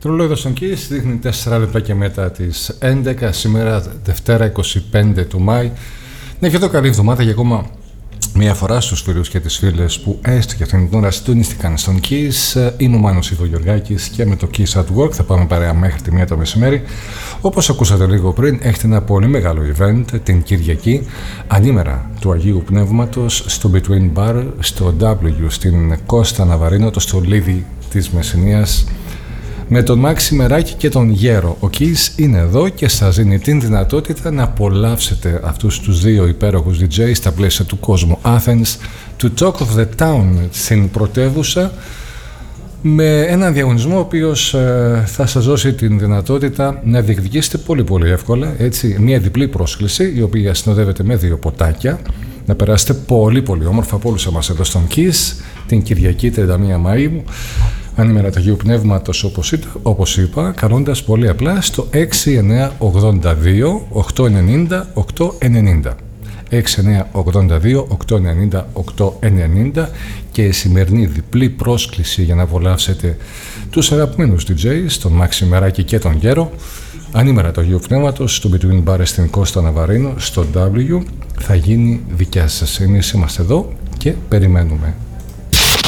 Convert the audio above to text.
Το ρολόι στον Kiss δείχνει 4 λεπτά και μετά τις 11, σήμερα Δευτέρα 25 του Μάη. Να έχετε καλή εβδομάδα και ακόμα μια φορά στους φίλους και τις φίλες που έστω και αυτήν την ώρα συντονίστηκαν στον Kiss. Είμαι ο Μάνος Ιβογεωργάκης και με το Kiss at Work θα πάμε παρέα μέχρι τη 1 το μεσημέρι. Όπως ακούσατε λίγο πριν, έχετε ένα πολύ μεγάλο event την Κυριακή, ανήμερα του Αγίου Πνεύματος, στο Between Bar, στο W, στην Κώστα Ναβαρίνο, το στολίδι της Μεσσηνίας, με τον Μάξι Μεράκη και τον Γέρο. Ο Kiss είναι εδώ και σας δίνει την δυνατότητα να απολαύσετε αυτούς τους δύο υπέροχους DJ στα πλαίσια του κόσμου Athens, του Talk of the Town στην πρωτεύουσα, με έναν διαγωνισμό ο οποίος θα σας δώσει την δυνατότητα να διεκδικήσετε πολύ εύκολα, έτσι, μια διπλή πρόσκληση η οποία συνοδεύεται με 2 ποτάκια, να περάσετε πολύ όμορφα από όλους εμάς εδώ στον Kiss την Κυριακή 31 Μαΐου, ανήμερα του Αγίου Πνεύματος, όπως είπα, καλώντας πολύ απλά στο 6982 890 890. 6982 890 890 και η σημερινή διπλή πρόσκληση για να απολαύσετε τους αγαπημένους DJs, τον Μάξι Μεράκη και τον Γέρο, ανήμερα του Αγίου Πνεύματος, στο Between Bar στην Κώστα Ναβαρίνο, στο W, θα γίνει δικιά σας. Εμείς είμαστε εδώ και περιμένουμε.